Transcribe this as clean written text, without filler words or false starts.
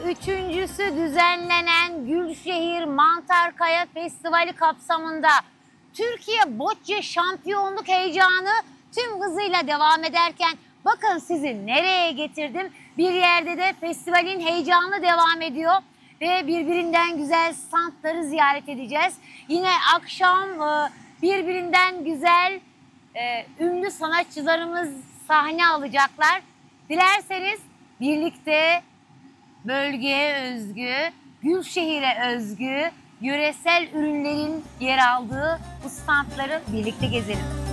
üçüncüsü düzenlenen Gülşehir Mantarkaya Festivali kapsamında Türkiye Bocce şampiyonluk heyecanı tüm hızıyla devam ederken bakın sizi nereye getirdim. Bir yerde de festivalin heyecanı devam ediyor ve birbirinden güzel standları ziyaret edeceğiz. Yine akşam birbirinden güzel ünlü sanatçılarımız sahne alacaklar. Dilerseniz birlikte bölgeye özgü, Gülşehir'e özgü yöresel ürünlerin yer aldığı bu standları birlikte gezelim.